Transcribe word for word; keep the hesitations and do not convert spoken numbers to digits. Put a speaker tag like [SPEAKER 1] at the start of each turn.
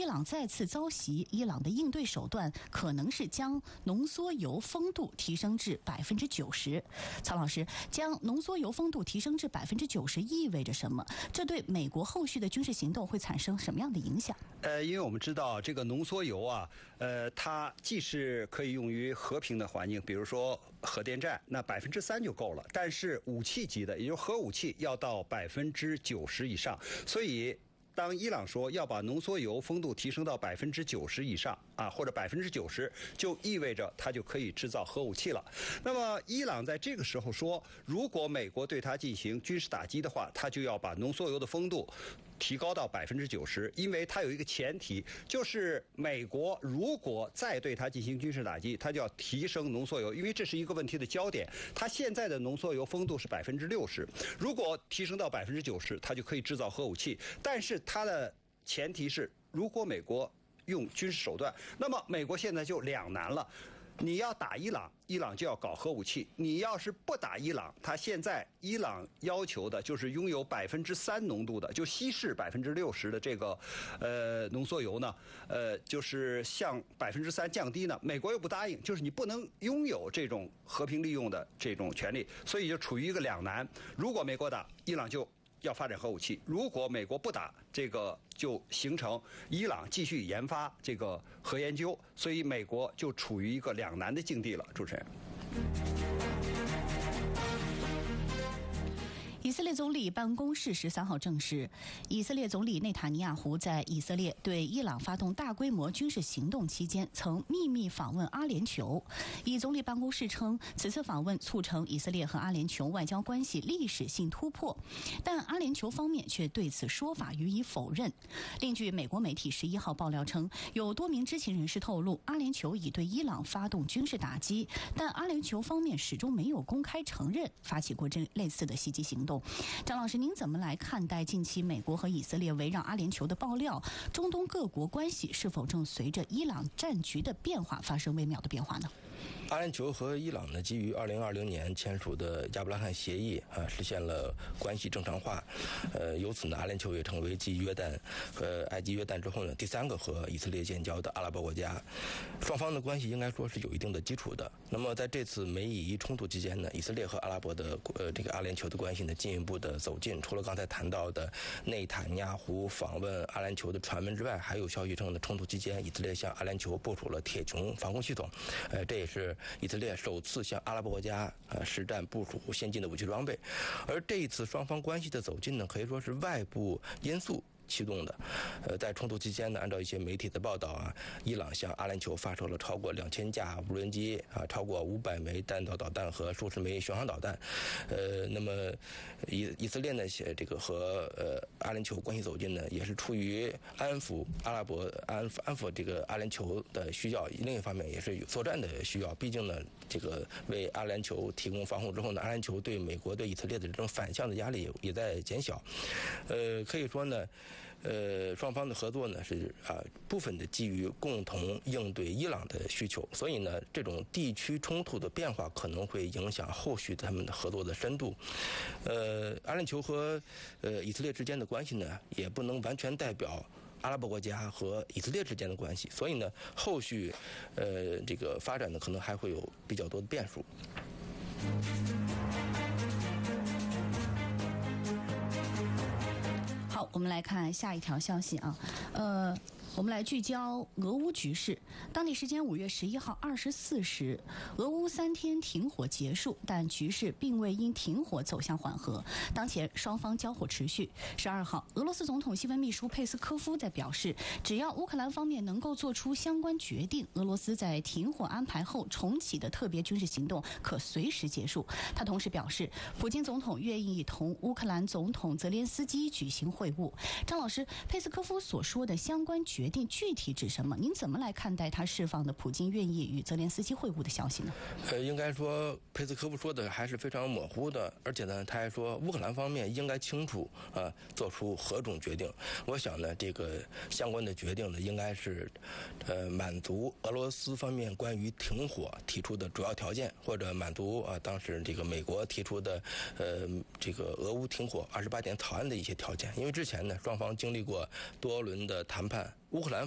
[SPEAKER 1] 朗再次遭袭，伊朗的应对手段可能是将浓缩铀丰度提升至百分之九十。曹老师，将浓缩铀丰度提升至百分之九十意味着什么？这对美国后续的军事行动会产生什么样的影响？
[SPEAKER 2] 呃，因为我们知道这个浓缩铀啊，呃，它既是可以用于和平的环境，比如说核电站，那百分之三就够了。但是武器级的，也就是核武器，要到百分之九十以上。所以，当伊朗说要把浓缩铀丰度提升到百分之九十以上啊，或者百分之九十，就意味着它就可以制造核武器了。那么，伊朗在这个时候说，如果美国对它进行军事打击的话，它就要把浓缩铀的丰度提高到百分之九十，因为它有一个前提，就是美国如果再对它进行军事打击，它就要提升浓缩铀，因为这是一个问题的焦点。它现在的浓缩铀丰度是百分之六十，如果提升到百分之九十，它就可以制造核武器。但是它的前提是，如果美国用军事手段，那么美国现在就两难了。你要打伊朗，伊朗就要搞核武器；你要是不打伊朗，他现在伊朗要求的就是拥有百分之三浓度的，就稀释百分之六十的这个呃浓缩铀呢，呃，就是向百分之三降低呢。美国又不答应，就是你不能拥有这种和平利用的这种权利，所以就处于一个两难。如果美国打，伊朗就要发展核武器；如果美国不打，这个就形成伊朗继续研发这个核研究，所以美国就处于一个两难的境地了。主持人。
[SPEAKER 1] 以色列总理办公室十三号证实，以色列总理内塔尼亚胡在以色列对伊朗发动大规模军事行动期间，曾秘密访问阿联酋。以总理办公室称，此次访问促成以色列和阿联酋外交关系历史性突破，但阿联酋方面却对此说法予以否认。另据美国媒体十一号爆料称，有多名知情人士透露，阿联酋已对伊朗发动军事打击，但阿联酋方面始终没有公开承认发起过这类似的袭击行动。张老师，您怎么来看待近期美国和以色列围绕阿联酋的爆料？中东各国关系是否正随着伊朗战局的变化发生微妙的变化呢？
[SPEAKER 3] 阿联酋和伊朗呢，基于二零二零年签署的亚伯拉罕协议啊，实现了关系正常化。呃，由此呢，阿联酋也成为继约旦和埃及、约旦之后呢，第三个和以色列建交的阿拉伯国家。双方的关系应该说是有一定的基础的。那么在这次美以冲突期间呢，以色列和阿拉伯的呃这个阿联酋的关系呢，进一步的走近。除了刚才谈到的内塔尼亚胡访问阿联酋的传闻之外，还有消息称呢，冲突期间以色列向阿联酋部署了铁穹防空系统，呃，这也是以色列首次向阿拉伯国家呃实战部署先进的武器装备。而这一次双方关系的走近呢，可以说是外部因素启动的。呃，在冲突期间呢，按照一些媒体的报道啊，伊朗向阿联酋发射了超过两千架无人机啊，超过五百枚弹道导弹和数十枚巡航导弹。呃，那么以以色列呢，这个和呃阿联酋关系走近呢，也是出于安抚阿拉伯安抚安抚这个阿联酋的需要，另一方面也是有作战的需要。毕竟呢，这个为阿联酋提供防护之后呢，阿联酋对美国对以色列的这种反向的压力也在减小。呃，可以说呢。呃，双方的合作呢是啊部分的基于共同应对伊朗的需求，所以呢，这种地区冲突的变化可能会影响后续他们的合作的深度。呃，阿联酋和呃以色列之间的关系呢，也不能完全代表阿拉伯国家和以色列之间的关系，所以呢，后续呃这个发展呢，可能还会有比较多的变数。
[SPEAKER 1] 好，我们来看下一条消息啊，呃。我们来聚焦俄乌局势。当地时间五月十一号二十四时，俄乌三天停火结束，但局势并未因停火走向缓和。当前双方交火持续。十二号，俄罗斯总统新闻秘书佩斯科夫在表示，只要乌克兰方面能够做出相关决定，俄罗斯在停火安排后重启的特别军事行动可随时结束。他同时表示，普京总统愿意同乌克兰总统泽连斯基举行会晤。张老师，佩斯科夫所说的相关决定具体指什么？您怎么来看待他释放的普京愿意与泽连斯基会晤的消息呢？
[SPEAKER 3] 呃，应该说佩斯科夫说的还是非常模糊的，而且呢，他还说乌克兰方面应该清楚啊、呃、做出何种决定。我想呢，这个相关的决定呢，应该是呃满足俄罗斯方面关于停火提出的主要条件，或者满足啊、呃、当时这个美国提出的呃这个俄乌停火二十八点草案的一些条件。因为之前呢，双方经历过多轮的谈判。乌克兰